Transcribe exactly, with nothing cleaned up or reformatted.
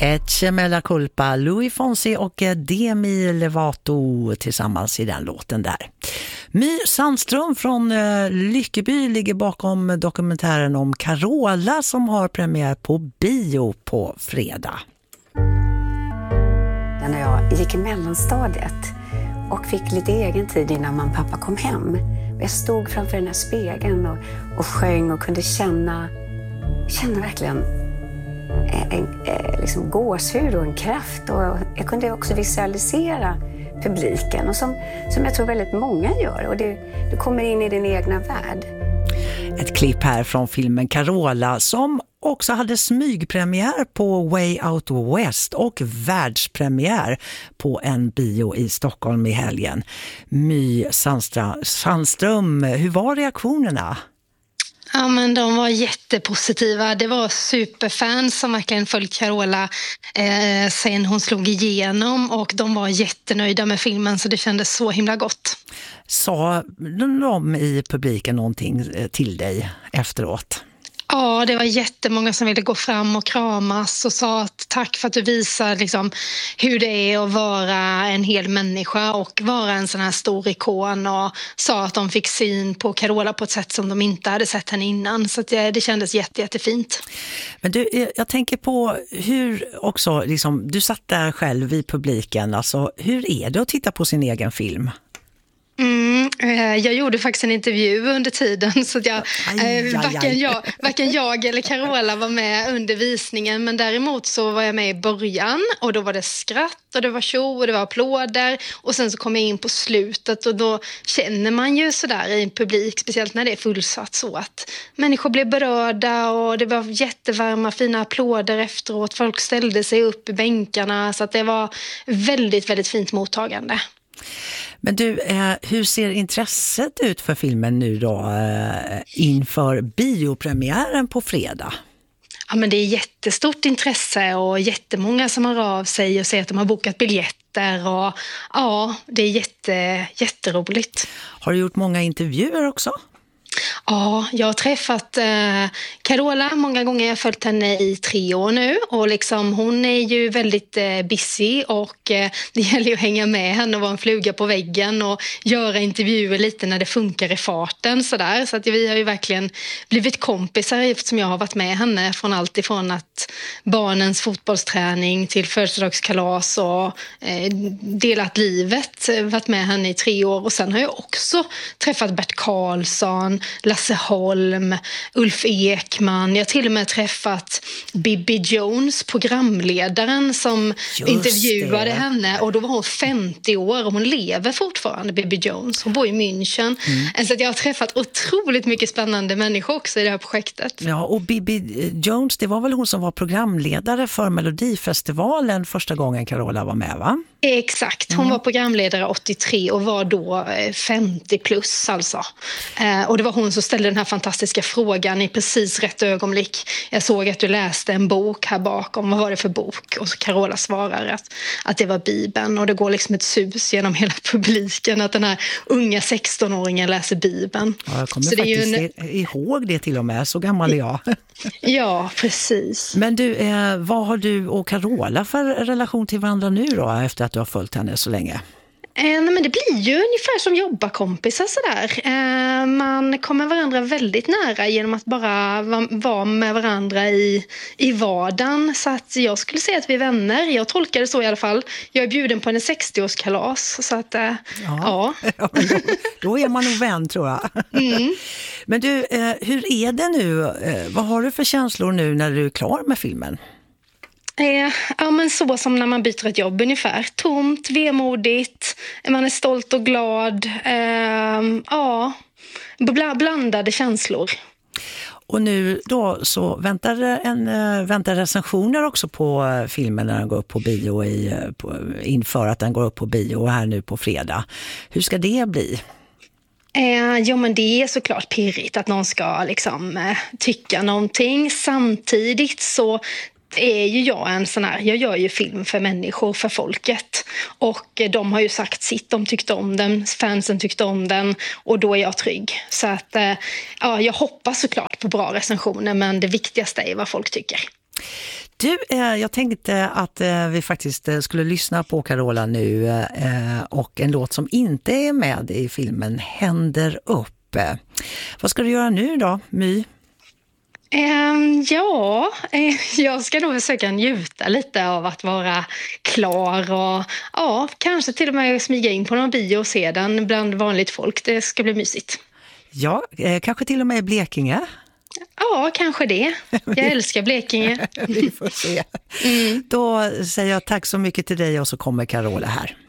Ecce Mella Culpa, Louis Fonsi och Demi Lovato tillsammans i den låten där. My Sandström från uh, Lyckeby ligger bakom dokumentären om Carola som har premiär på bio på fredag. När jag gick i mellanstadiet och fick lite egen tid innan mamma och pappa kom hem. Jag stod framför den här spegeln och, och sjöng och kunde känna, känna verkligen en, en liksom gåshud och en kraft. Och jag kunde också visualisera publiken, och som, som jag tror väldigt många gör. Och det, du kommer in i din egna värld. Ett klipp här från filmen Carola som också hade smygpremiär på Way Out West och världspremiär på en bio i Stockholm i helgen. My Sandström, hur var reaktionerna? Ja, men de var jättepositiva. Det var superfans som verkligen följt Carola eh, sen hon slog igenom, och de var jättenöjda med filmen, så det kändes så himla gott. Sa de i publiken någonting till dig efteråt? Ja, det var jättemånga som ville gå fram och kramas och sa att tack för att du visar liksom hur det är att vara en hel människa och vara en sån här stor ikon, och sa att de fick syn på Carola på ett sätt som de inte hade sett henne innan. Så att det, det kändes jätte, jättefint. Men du, jag tänker på hur också, liksom, du satt där själv i publiken, alltså hur är det att titta på sin egen film? Mm, jag gjorde faktiskt en intervju under tiden, så att jag, aj, aj, aj. Varken, jag, varken jag eller Carola var med under visningen, men däremot så var jag med i början, och då var det skratt och det var show och det var applåder, och sen så kom jag in på slutet, och då känner man ju sådär i en publik, speciellt när det är fullsatt, så att människor blev berörda och det var jättevarma fina applåder efteråt, folk ställde sig upp i bänkarna, så att det var väldigt, väldigt fint mottagande. Men du, eh, hur ser intresset ut för filmen nu då eh, inför biopremiären på fredag? Ja, men det är jättestort intresse och jättemånga som har av sig och säger att de har bokat biljetter, och ja, det är jätte, jätteroligt. Har du gjort många intervjuer också? Ja, jag har träffat eh, Carola många gånger. Jag har följt henne i tre år nu, och liksom, hon är ju väldigt eh, busy, och eh, det gäller ju att hänga med henne och vara en fluga på väggen och göra intervjuer lite när det funkar i farten sådär. Så att vi har ju verkligen blivit kompisar, eftersom jag har varit med henne från allt ifrån att barnens fotbollsträning till födelsedagskalas och eh, delat livet, varit med henne i tre år. Och sen har jag också träffat Bert Karlsson, Lasse Holm, Ulf Ekman. Jag har till och med träffat Bibi Jones, programledaren som Just intervjuade det. henne. Och då var hon femtio år och hon lever fortfarande, Bibi Jones. Hon bor i München. Mm. Så att jag har träffat otroligt mycket spännande människor också i det här projektet. Ja, och Bibi Jones, det var väl hon som var programledare för Melodifestivalen första gången Carola var med, va? Exakt, hon mm. var programledare åttiotre och var då femtio plus alltså. Eh, och det var hon som ställde den här fantastiska frågan i precis rätt ögonblick. Jag såg att du läste en bok här bakom, vad var det för bok? Och så Carola svarar att, att det var Bibeln, och det går liksom ett sus genom hela publiken att den här unga sexton-åringen läser Bibeln. Ja, jag kommer så faktiskt det är ju en... ihåg det till och med, så gammal är jag. Ja, precis. Men du, eh, vad har du och Carola för relation till varandra nu då, efter att du har följt henne så länge? Eh, nej, men det blir ju ungefär som jobbarkompisar sådär. Eh, man kommer varandra väldigt nära genom att bara vara va med varandra i, i vardagen. Så att jag skulle säga att vi är vänner. Jag tolkar det så i alla fall. Jag är bjuden på en sextioårskalas. Så att, eh, ja. ja. då, då är man nog vän, tror jag. Mm. Men du, eh, hur är det nu? Eh, vad har du för känslor nu när du är klar med filmen? Eh, ja, men så som när man byter ett jobb ungefär. Tomt, vemodigt, man är stolt och glad. Eh, ja, bl- blandade känslor. Och nu då så väntar, en, väntar recensioner också på filmen när den går upp på bio i, på, inför att den går upp på bio här nu på fredag. Hur ska det bli? Eh, jo, men det är såklart pirrigt att någon ska liksom, eh, tycka någonting. Samtidigt så är ju jag en sån här, jag gör ju film för människor, för folket, och de har ju sagt sitt, de tyckte om den, fansen tyckte om den, och då är jag trygg. Så att ja, jag hoppas såklart på bra recensioner, men det viktigaste är vad folk tycker. Du, eh, jag tänkte att eh, vi faktiskt eh, skulle lyssna på Carola nu eh, och en låt som inte är med i filmen, Händer upp. Eh, vad ska du göra nu då, My? Um, ja, eh, jag ska nog försöka njuta lite av att vara klar och ja, kanske till och med smyga in på någon bio och se den bland vanligt folk. Det ska bli mysigt. Ja, eh, kanske till och med i Blekinge. Ja, kanske det. Jag älskar Blekinge. Vi får se. Mm. Då säger jag tack så mycket till dig och så kommer Carola här.